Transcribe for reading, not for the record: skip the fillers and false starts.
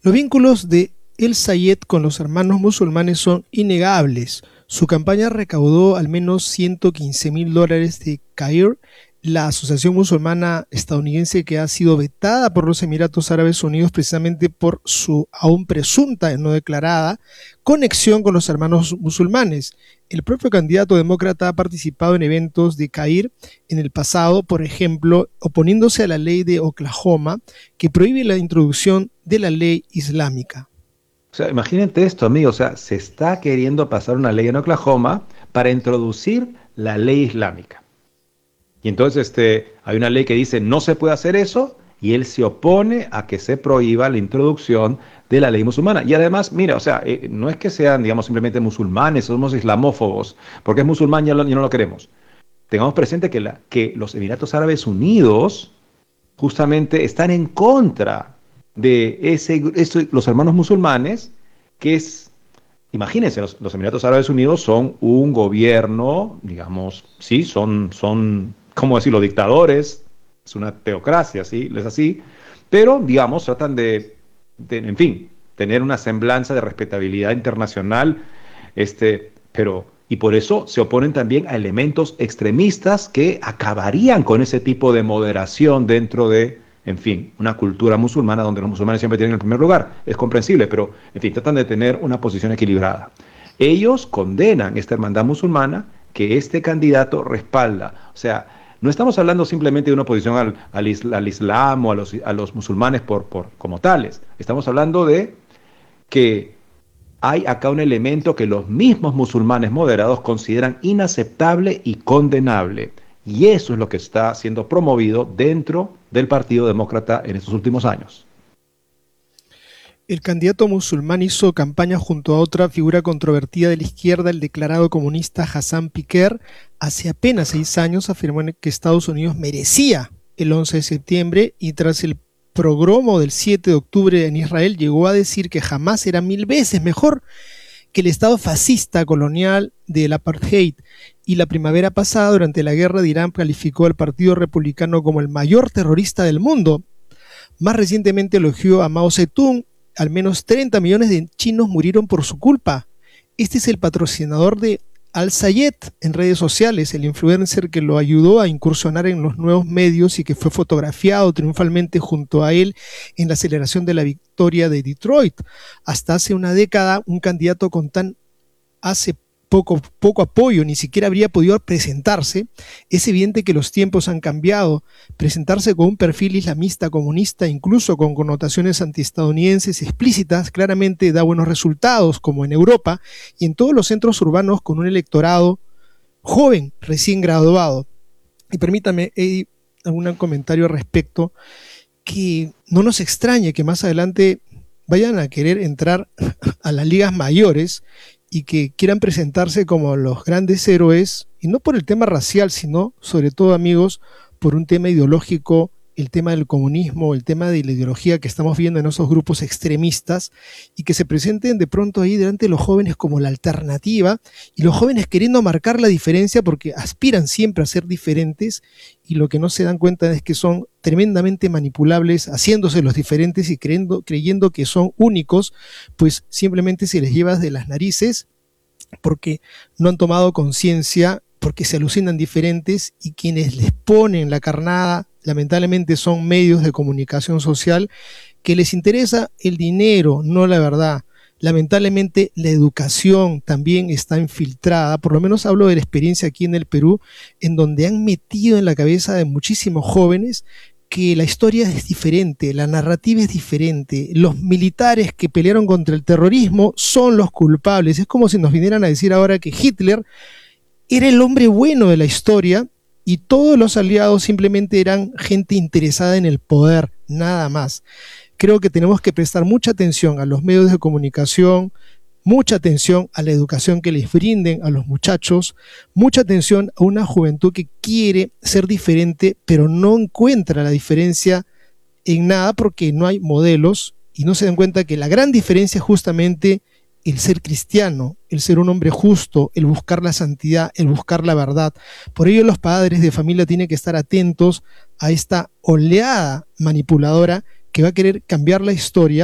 Los vínculos de El Sayed con los hermanos musulmanes son innegables. Su campaña recaudó al menos $115.000 de CAIR, la asociación musulmana estadounidense que ha sido vetada por los Emiratos Árabes Unidos precisamente por su aún presunta, no declarada, conexión con los hermanos musulmanes. El propio candidato demócrata ha participado en eventos de CAIR en el pasado, por ejemplo, oponiéndose a la ley de Oklahoma que prohíbe la introducción de la ley islámica. O sea, imagínate esto, amigo. O sea, se está queriendo pasar una ley en Oklahoma para introducir la ley islámica. Y entonces hay una ley que dice no se puede hacer eso y él se opone a que se prohíba la introducción de la ley musulmana. Y además, mira, o sea, no es que sean, digamos, simplemente musulmanes, somos islamófobos, porque es musulmán ya no lo queremos. Tengamos presente que los Emiratos Árabes Unidos justamente están en contra de los hermanos musulmanes, que es, imagínense, los Emiratos Árabes Unidos son un gobierno, digamos, sí, son ¿cómo decirlo?, dictadores, es una teocracia, ¿sí? Es así, pero, digamos, tratan en fin, tener una semblanza de respetabilidad internacional, y por eso se oponen también a elementos extremistas que acabarían con ese tipo de moderación dentro de, en fin, una cultura musulmana donde los musulmanes siempre tienen el primer lugar. Es comprensible, pero, en fin, tratan de tener una posición equilibrada. Ellos condenan esta hermandad musulmana que este candidato respalda. O sea, no estamos hablando simplemente de una oposición al Islam o a los musulmanes como tales. Estamos hablando de que hay acá un elemento que los mismos musulmanes moderados consideran inaceptable y condenable. Y eso es lo que está siendo promovido dentro del Partido Demócrata en estos últimos años. El candidato musulmán hizo campaña junto a otra figura controvertida de la izquierda, el declarado comunista Hassan Piker. Hace apenas 6 años afirmó que Estados Unidos merecía el 11 de septiembre y tras el pogromo del 7 de octubre en Israel llegó a decir que Hamás era 1000 veces mejor que el Estado fascista colonial del apartheid. Y la primavera pasada, durante la guerra de Irán, calificó al Partido Republicano como el mayor terrorista del mundo. Más recientemente elogió a Mao Zedong. Al menos 30 millones de chinos murieron por su culpa. Este es el patrocinador de Al Sayed en redes sociales, el influencer que lo ayudó a incursionar en los nuevos medios y que fue fotografiado triunfalmente junto a él en la celebración de la victoria de Detroit. Hasta hace una década, un candidato con tan poco apoyo ni siquiera habría podido presentarse. Es evidente que los tiempos han cambiado. Presentarse con un perfil islamista comunista, incluso con connotaciones antiestadounidenses explícitas, claramente da buenos resultados, como en Europa y en todos los centros urbanos con un electorado joven, recién graduado. Y permítame, Eddie, algún comentario al respecto, que no nos extrañe que más adelante vayan a querer entrar a las ligas mayores y que quieran presentarse como los grandes héroes, y no por el tema racial, sino sobre todo, amigos, por un tema ideológico, el tema del comunismo, el tema de la ideología que estamos viendo en esos grupos extremistas, y que se presenten de pronto ahí delante de los jóvenes como la alternativa, y los jóvenes queriendo marcar la diferencia porque aspiran siempre a ser diferentes, y lo que no se dan cuenta es que son tremendamente manipulables, haciéndose los diferentes y creyendo que son únicos, pues simplemente se les lleva de las narices porque no han tomado conciencia, porque se alucinan diferentes, y quienes les ponen la carnada lamentablemente son medios de comunicación social que les interesa el dinero, no la verdad. Lamentablemente la educación también está infiltrada, por lo menos hablo de la experiencia aquí en el Perú, en donde han metido en la cabeza de muchísimos jóvenes que la historia es diferente, la narrativa es diferente, los militares que pelearon contra el terrorismo son los culpables. Es como si nos vinieran a decir ahora que Hitler era el hombre bueno de la historia y todos los aliados simplemente eran gente interesada en el poder, nada más. Creo que tenemos que prestar mucha atención a los medios de comunicación, mucha atención a la educación que les brinden a los muchachos, mucha atención a una juventud que quiere ser diferente, pero no encuentra la diferencia en nada porque no hay modelos y no se dan cuenta que la gran diferencia es justamente el ser cristiano, el ser un hombre justo, el buscar la santidad, el buscar la verdad. Por ello los padres de familia tienen que estar atentos a esta oleada manipuladora que va a querer cambiar la historia